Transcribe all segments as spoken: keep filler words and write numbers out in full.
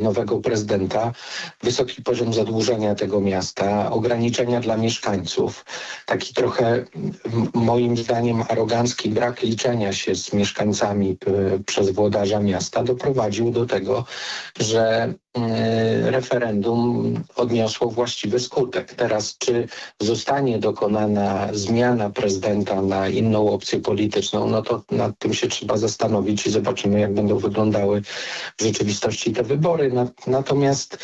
nowego prezydenta, wysoki poziom zadłużenia tego miasta, ograniczenia dla mieszkańców, taki trochę moim zdaniem arogancki brak liczenia się z mieszkańcami przez włodarza miasta doprowadził do tego, że referendum odniosło właściwy skutek. Teraz czy zostanie dokonana zmiana prezydenta na inną opcję polityczną, no to nad tym się trzeba zastanowić i zobaczymy, jak będą wyglądały w rzeczywistości te wybory. Natomiast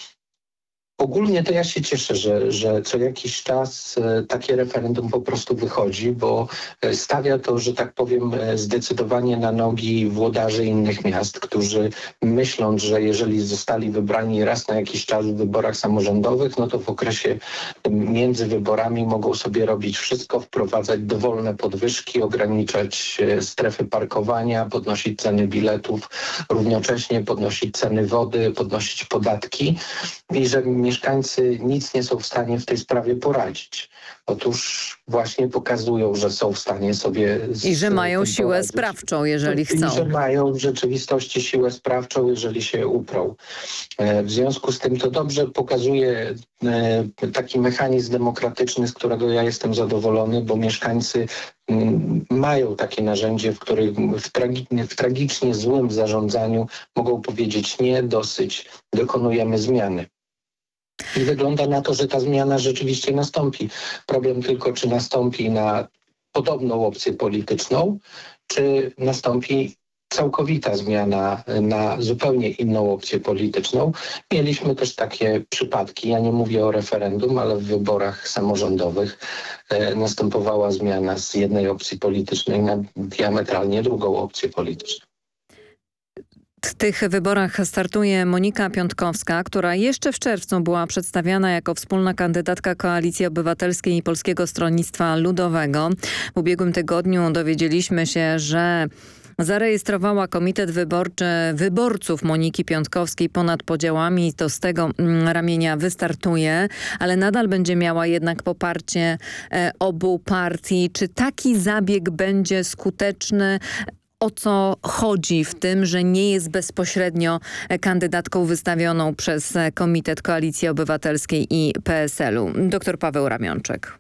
ogólnie to ja się cieszę, że, że co jakiś czas takie referendum po prostu wychodzi, bo stawia to, że tak powiem, zdecydowanie na nogi włodarzy innych miast, którzy myśląc, że jeżeli zostali wybrani raz na jakiś czas w wyborach samorządowych, no to w okresie między wyborami mogą sobie robić wszystko, wprowadzać dowolne podwyżki, ograniczać strefy parkowania, podnosić ceny biletów, równocześnie podnosić ceny wody, podnosić podatki i że mieszkańcy nic nie są w stanie w tej sprawie poradzić. Otóż właśnie pokazują, że są w stanie sobie... Z, I że mają siłę poradzić. sprawczą, jeżeli chcą. I że mają w rzeczywistości siłę sprawczą, jeżeli się uprą. W związku z tym to dobrze pokazuje taki mechanizm demokratyczny, z którego ja jestem zadowolony, bo mieszkańcy mają takie narzędzie, w którym w, tragi w tragicznie złym zarządzaniu mogą powiedzieć nie, dosyć, dokonujemy zmiany. I wygląda na to, że ta zmiana rzeczywiście nastąpi. Problem tylko, czy nastąpi na podobną opcję polityczną, czy nastąpi całkowita zmiana na zupełnie inną opcję polityczną. Mieliśmy też takie przypadki, ja nie mówię o referendum, ale w wyborach samorządowych e, następowała zmiana z jednej opcji politycznej na diametralnie drugą opcję polityczną. W tych wyborach startuje Monika Piątkowska, która jeszcze w czerwcu była przedstawiana jako wspólna kandydatka Koalicji Obywatelskiej i Polskiego Stronnictwa Ludowego. W ubiegłym tygodniu dowiedzieliśmy się, że zarejestrowała Komitet Wyborczy wyborców Moniki Piątkowskiej ponad podziałami. To z tego ramienia wystartuje, ale nadal będzie miała jednak poparcie obu partii. Czy taki zabieg będzie skuteczny? O co chodzi w tym, że nie jest bezpośrednio kandydatką wystawioną przez Komitet Koalicji Obywatelskiej i P S L u? Doktor Paweł Ramionczek.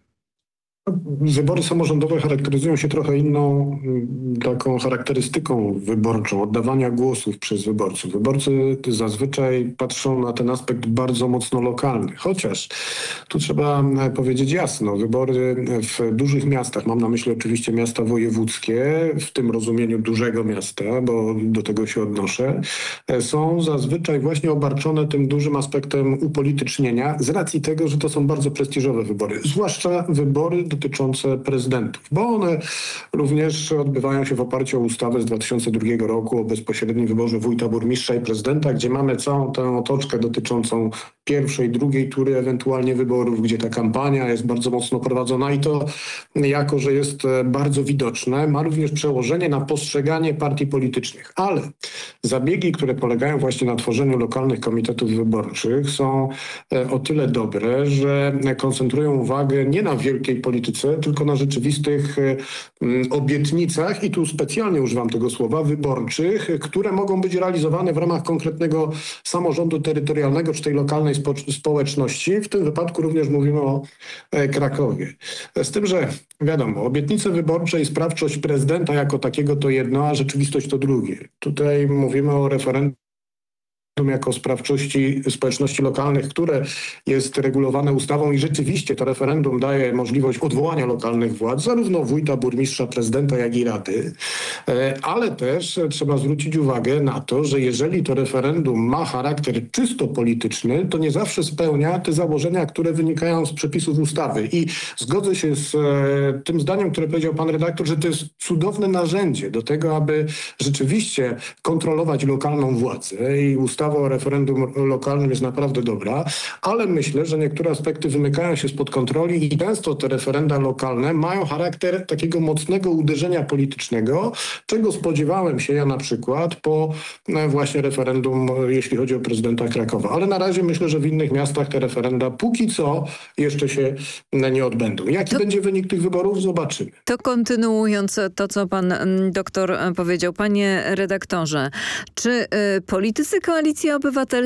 Wybory samorządowe charakteryzują się trochę inną taką charakterystyką wyborczą, oddawania głosów przez wyborców. Wyborcy zazwyczaj patrzą na ten aspekt bardzo mocno lokalny, chociaż tu trzeba powiedzieć jasno, wybory w dużych miastach, mam na myśli oczywiście miasta wojewódzkie, w tym rozumieniu dużego miasta, bo do tego się odnoszę, są zazwyczaj właśnie obarczone tym dużym aspektem upolitycznienia z racji tego, że to są bardzo prestiżowe wybory, zwłaszcza wybory dotyczące prezydentów, bo one również odbywają się w oparciu o ustawę z dwa tysiące drugiego roku o bezpośrednim wyborze wójta, burmistrza i prezydenta, gdzie mamy całą tę otoczkę dotyczącą pierwszej, drugiej tury ewentualnie wyborów, gdzie ta kampania jest bardzo mocno prowadzona i to jako, że jest bardzo widoczne, ma również przełożenie na postrzeganie partii politycznych. Ale zabiegi, które polegają właśnie na tworzeniu lokalnych komitetów wyborczych są o tyle dobre, że koncentrują uwagę nie na wielkiej polityce, tylko na rzeczywistych obietnicach i tu specjalnie używam tego słowa, wyborczych, które mogą być realizowane w ramach konkretnego samorządu terytorialnego czy tej lokalnej spo społeczności. W tym wypadku również mówimy o Krakowie. Z tym, że wiadomo, obietnice wyborcze i sprawczość prezydenta jako takiego to jedno, a rzeczywistość to drugie. Tutaj mówimy o referendum jako sprawczości społeczności lokalnych, które jest regulowane ustawą i rzeczywiście to referendum daje możliwość odwołania lokalnych władz, zarówno wójta, burmistrza, prezydenta, jak i rady. Ale też trzeba zwrócić uwagę na to, że jeżeli to referendum ma charakter czysto polityczny, to nie zawsze spełnia te założenia, które wynikają z przepisów ustawy. I zgodzę się z tym zdaniem, które powiedział pan redaktor, że to jest cudowne narzędzie do tego, aby rzeczywiście kontrolować lokalną władzę i ustawa o referendum lokalnym jest naprawdę dobra, ale myślę, że niektóre aspekty wymykają się spod kontroli i często te referenda lokalne mają charakter takiego mocnego uderzenia politycznego, czego spodziewałem się ja na przykład po właśnie referendum, jeśli chodzi o prezydenta Krakowa. Ale na razie myślę, że w innych miastach te referenda póki co jeszcze się nie odbędą. Jaki to, będzie wynik tych wyborów? Zobaczymy. To kontynuując to, co pan doktor powiedział, panie redaktorze, czy y, politycy Koalicji Obywatelskiej